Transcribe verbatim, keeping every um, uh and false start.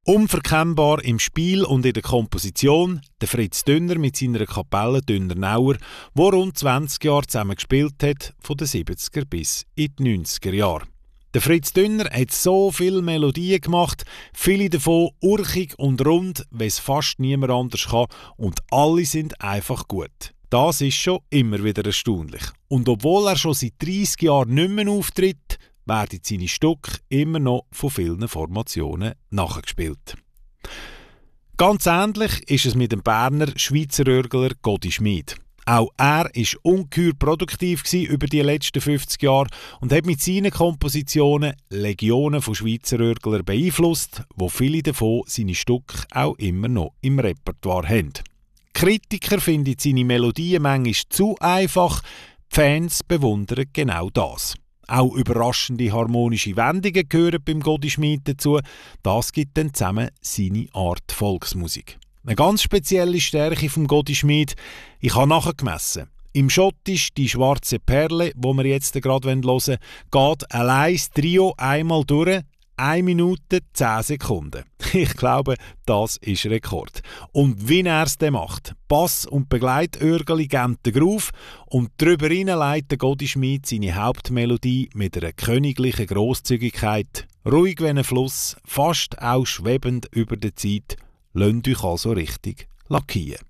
Unverkennbar im Spiel und in der Komposition der Fritz Dünner mit seiner Kapelle Dünner-Nauer, wo rund zwanzig Jahre zusammen gespielt hat, von den siebziger bis in die neunziger Jahre. Der Fritz Dünner hat so viele Melodien gemacht, viele davon urchig und rund, wie es fast niemand anders kann, und alle sind einfach gut. Das ist schon immer wieder erstaunlich. Und obwohl er schon seit dreissig Jahren nicht mehr auftritt, werden seine Stücke immer noch von vielen Formationen nachgespielt. Ganz ähnlich ist es mit dem Berner Schweizer Örgler Godi Schmid. Auch er war ungeheuer produktiv über die letzten fünfzig Jahre und hat mit seinen Kompositionen Legionen von Schweizer Örglern beeinflusst, wo viele davon seine Stücke auch immer noch im Repertoire haben. Kritiker finden seine Melodien manchmal zu einfach, die Fans bewundern genau das. Auch überraschende harmonische Wendungen gehören beim Godi Schmid dazu. Das gibt dann zusammen seine Art Volksmusik. Eine ganz spezielle Stärke vom Godi Schmid, ich habe nachgemessen. Im Schottisch «Die schwarze Perle», wo wir jetzt gerade hören wollen, geht allein das Trio einmal durch, eine Minute zehn Sekunden. Ich glaube, das ist Rekord. Und wie er es dann macht, Bass- und Begleitörgeli geben den Groove und darüber hinein leitet Godi Schmid seine Hauptmelodie mit einer königlichen Grosszügigkeit, ruhig wie ein Fluss, fast auch schwebend über der Zeit, lasst euch also richtig lackieren.